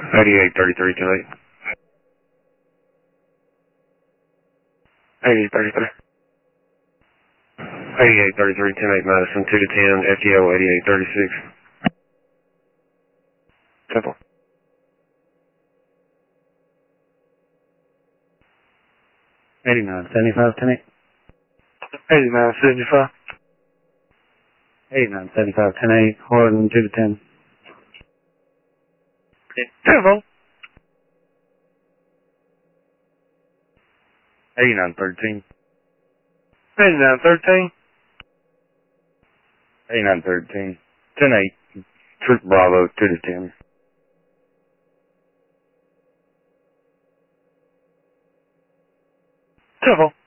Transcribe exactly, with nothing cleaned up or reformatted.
eighty-eight thirty-three, ten eight. eighty-eight thirty-three. eighty-eight thirty-three, ten eight Madison, two to ten, F T O eighty-eight thirty-six. Temple. eighty-nine seventy-five, ten eight. eighty-nine seventy-five. eighty-nine seventy-five, ten eight, Horton, two to ten. Temple. eighty-nine thirteen. eighty-nine thirteen. eighty-nine thirteen, ten eight, Troop Bravo, two to ten. Temple.